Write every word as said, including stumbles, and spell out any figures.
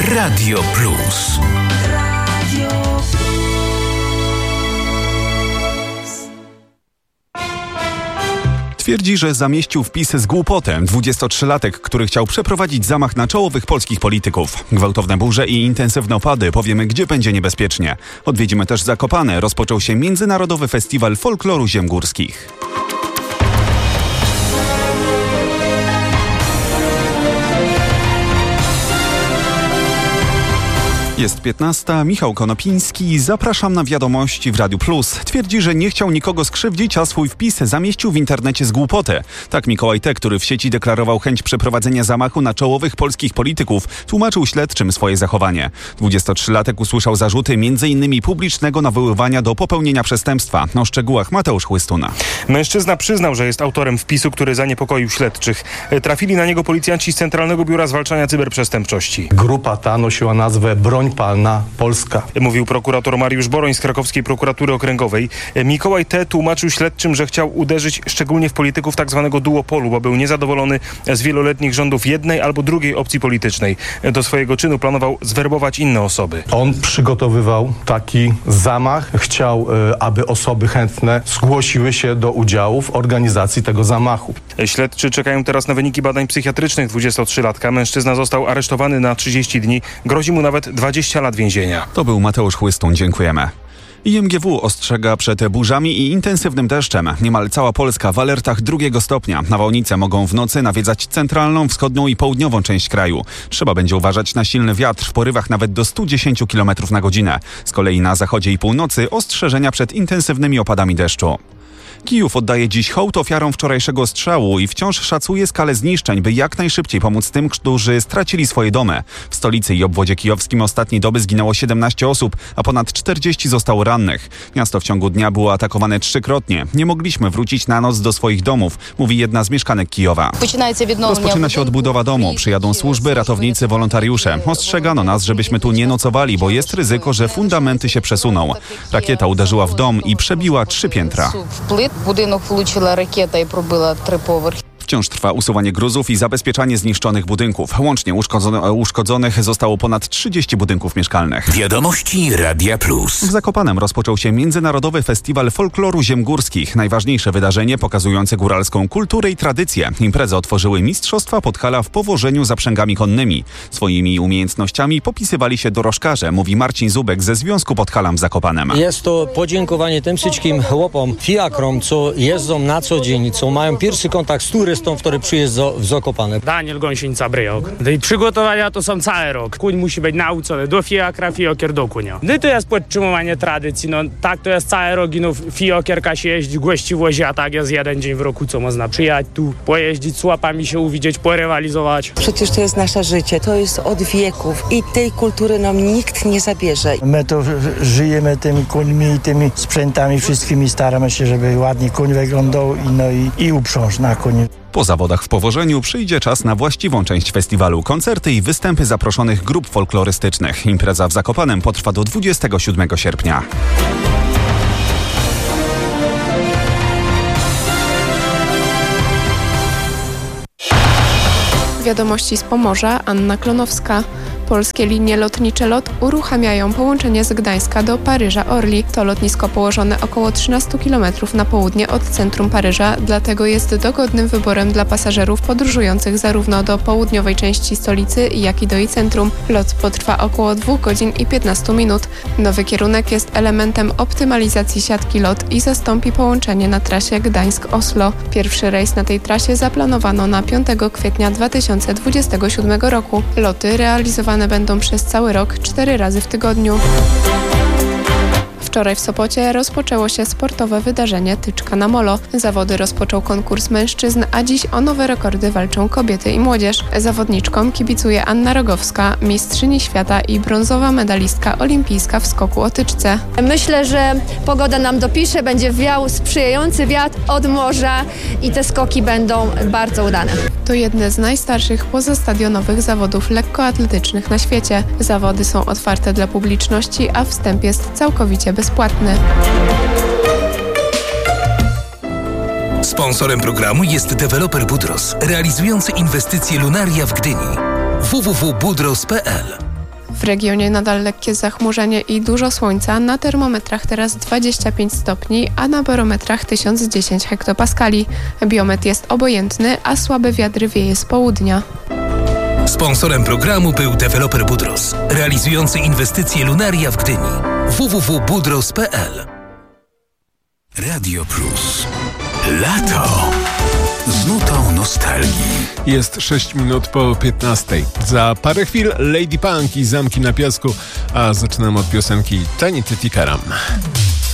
Radio Plus. Twierdzi, że zamieścił wpis z głupotem dwudziestotrzylatek, który chciał przeprowadzić zamach na czołowych polskich polityków. Gwałtowne burze i intensywne opady. Powiemy, gdzie będzie niebezpiecznie. Odwiedzimy też Zakopane. Rozpoczął się Międzynarodowy Festiwal Folkloru Ziem Górskich. Jest piętnasta. Michał Konopiński. Zapraszam na wiadomości w Radiu Plus. Twierdzi, że nie chciał nikogo skrzywdzić, a swój wpis zamieścił w internecie z głupoty. Tak Mikołaj T., który w sieci deklarował chęć przeprowadzenia zamachu na czołowych polskich polityków, tłumaczył śledczym swoje zachowanie. dwudziestotrzylatek usłyszał zarzuty między innymi publicznego nawoływania do popełnienia przestępstwa. O szczegółach Mateusz Chłystuna. Mężczyzna przyznał, że jest autorem wpisu, który zaniepokoił śledczych. Trafili na niego policjanci z Centralnego Biura Zwalczania Cyberprzestępczości. Grupa ta nosiła nazwę Broń Palna Polska. Mówił prokurator Mariusz Boroń z Krakowskiej Prokuratury Okręgowej. Mikołaj T. tłumaczył śledczym, że chciał uderzyć szczególnie w polityków tzw. duopolu, bo był niezadowolony z wieloletnich rządów jednej albo drugiej opcji politycznej. Do swojego czynu planował zwerbować inne osoby. On przygotowywał taki zamach. Chciał, aby osoby chętne zgłosiły się do udziału w organizacji tego zamachu. Śledczy czekają teraz na wyniki badań psychiatrycznych dwudziestotrzylatka. Mężczyzna został aresztowany na trzydzieści dni. Grozi mu nawet dwadzieścia lat więzienia. To był Mateusz Chłystun. Dziękujemy. I M G W ostrzega przed burzami i intensywnym deszczem. Niemal cała Polska w alertach drugiego stopnia. Nawałnice mogą w nocy nawiedzać centralną, wschodnią i południową część kraju. Trzeba będzie uważać na silny wiatr w porywach nawet do stu dziesięciu kilometrów na godzinę. Z kolei na zachodzie i północy ostrzeżenia przed intensywnymi opadami deszczu. Kijów oddaje dziś hołd ofiarom wczorajszego ostrzału i wciąż szacuje skalę zniszczeń, by jak najszybciej pomóc tym, którzy stracili swoje domy. W stolicy i obwodzie kijowskim ostatniej doby zginęło siedemnaście osób, a ponad czterdzieści zostało rannych. Miasto w ciągu dnia było atakowane trzykrotnie. Nie mogliśmy wrócić na noc do swoich domów, mówi jedna z mieszkanek Kijowa. Rozpoczyna się odbudowa domu. Przyjadą służby, ratownicy, wolontariusze. Ostrzegano nas, żebyśmy tu nie nocowali, bo jest ryzyko, że fundamenty się przesuną. Rakieta uderzyła w dom i przebiła trzy piętra. Budynок влучила ракета і пробила три поверхи. Wciąż trwa usuwanie gruzów i zabezpieczanie zniszczonych budynków. Łącznie uszkodzone, uszkodzonych zostało ponad trzydzieści budynków mieszkalnych. Wiadomości Radia Plus. W Zakopanem rozpoczął się Międzynarodowy Festiwal Folkloru Ziem Górskich. Najważniejsze wydarzenie pokazujące góralską kulturę i tradycję. Imprezę otworzyły Mistrzostwa Podhala w powożeniu zaprzęgami konnymi. Swoimi umiejętnościami popisywali się dorożkarze, mówi Marcin Zubek ze Związku Podhalan w Zakopanem. Jest to podziękowanie tym wszystkim chłopom, fiakrom, co jeżdżą na co dzień, co mają pierwszy kontakt z turystą, który przyjeżdża w Zakopane. Daniel Gąsienica Bryjok. I przygotowania to są cały rok. Kuń musi być nauczony do fiakra, fiokier do kunia. No to jest podtrzymywanie tradycji. No tak to jest cały rok. No fiokierka się jeździ, gości wozi, a tak jest jeden dzień w roku, co można przyjechać tu, pojeździć z łapami, się uwidzieć, porywalizować. Przecież to jest nasze życie, to jest od wieków i tej kultury nam nikt nie zabierze. My to żyjemy tymi końmi i tymi sprzętami wszystkimi, staramy się, żeby ładnie koń wyglądał i, no i, i uprząż na koniu. Po zawodach w powożeniu przyjdzie czas na właściwą część festiwalu. Koncerty i występy zaproszonych grup folklorystycznych. Impreza w Zakopanem potrwa do dwudziestego siódmego sierpnia. Wiadomości z Pomorza, Anna Klonowska. Polskie linie lotnicze LOT uruchamiają połączenie z Gdańska do Paryża-Orly. To lotnisko położone około trzynaście kilometrów na południe od centrum Paryża, dlatego jest dogodnym wyborem dla pasażerów podróżujących zarówno do południowej części stolicy, jak i do jej centrum. Lot potrwa około dwóch godzin i piętnaście minut. Nowy kierunek jest elementem optymalizacji siatki LOT i zastąpi połączenie na trasie Gdańsk-Oslo. Pierwszy rejs na tej trasie zaplanowano na piątego kwietnia dwa tysiące dwudziestego siódmego roku. Loty realizowane będą przez cały rok, cztery razy w tygodniu. Wczoraj w Sopocie rozpoczęło się sportowe wydarzenie Tyczka na molo. Zawody rozpoczął konkurs mężczyzn, a dziś o nowe rekordy walczą kobiety i młodzież. Zawodniczkom kibicuje Anna Rogowska, mistrzyni świata i brązowa medalistka olimpijska w skoku o tyczce. Myślę, że pogoda nam dopisze, będzie wiał sprzyjający wiatr od morza i te skoki będą bardzo udane. To jedne z najstarszych pozastadionowych zawodów lekkoatletycznych na świecie. Zawody są otwarte dla publiczności, a wstęp jest całkowicie bezpłatny. Sponsorem programu jest deweloper Budros, realizujący inwestycje Lunaria w Gdyni. w w w kropka budros kropka p l W regionie nadal lekkie zachmurzenie i dużo słońca, na termometrach teraz dwadzieścia pięć stopni, a na barometrach tysiąc dziesięć hektopaskali. Biometr jest obojętny, a słaby wiatr wieje z południa. Sponsorem programu był deweloper Budros, realizujący inwestycje Lunaria w Gdyni. w w w kropka budros kropka p l. Radio Plus. Lato z nutą nostalgii. Jest sześć minut po piętnastej. Za parę chwil Lady Punk i Zamki na Piasku, a zaczynamy od piosenki Tiny Titty Karam.